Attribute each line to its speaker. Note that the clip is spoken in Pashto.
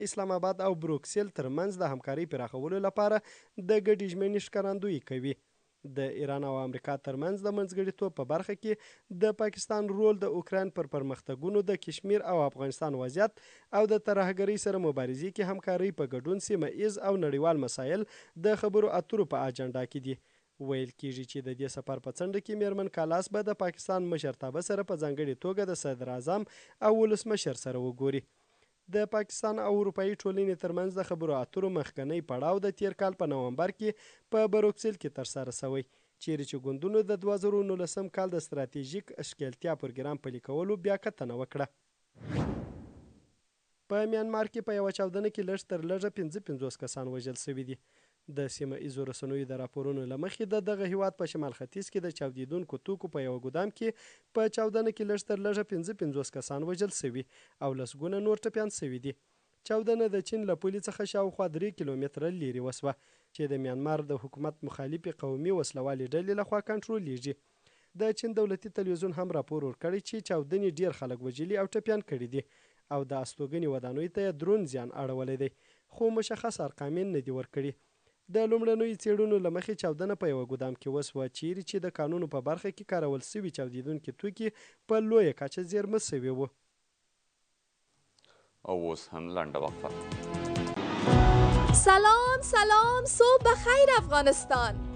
Speaker 1: اسلام آباد او بروکسل ترمنځ د همکارۍ پراخولو لپاره د ګډې ژمنې ښکارندویي کوي. د ایران او امریکا ترمنځ د منځګړیتوب په برخه کې د پاکستان رول د اوکراین پر پرمختګونو، د کشمیر او افغانستان وضعیت او د ترهګرۍ سره مبارزې کې همکارۍ په ګډون سیمه ایز او نړیوال مسایل د خبرو اترو په اجنډا کې دي. ویل کېږي چې د دې سفر په څنډه کې میرمن کالاس به د پاکستان مشرتابه سره په ځانګړې توګه د صدر اعظم او ولسمشر سره وګوري. د پاکستان او اروپایي ټولنې ترمنځ د خبرو اترو مخکنی پړاو د تیر کال په نومبر کې په بروکسل کې ترسره شوی، چیرې چې ګوندونو د 2019 کال د ستراتیژیک اشکالتیا پروګرام پلي کولو بیا کتنه وکړه. په میانمار کې په یوه چاودنه کې لږ تر لږه 55 کسان وژل شوي دي. د سیمه ایزو رسنیو د راپورونو له مخې د دغه هیواد په شمال ختیځ کې د چاودیدونکو توکو په یوه ګودام کې په چاودنه کې لږ تر لږه 55 کسان وژل شوي او لسګونه نور ټپیان شوي دي. چاودنه د چین له پولې څخه شاوخوا 3 کیلومتره لرې وسوه چې د میانمار د حکومت مخالفې قومي وسلوالې ډلې لخوا کنټرولېږي. د چین دولتي تلویزیون هم راپور ورکړی چې چاودنې ډیر خلک وژلي او ټپیان کړي دي او د استوګنې ودانیو ته درون زیان اړولی دی، خو مشخص ارقام یې نه دي ورکړي. د لومړنیو څېړنو له مخې چاودنه په یوه ګودام کې وسوه چیرې چې د کانونو په برخه کې کارول شوي چاودیدونکي توکي په لویه کچه زیرمه شوي وو.
Speaker 2: او اوس هم لنډه وقفه.
Speaker 3: سلام صبح بخیر افغانستان.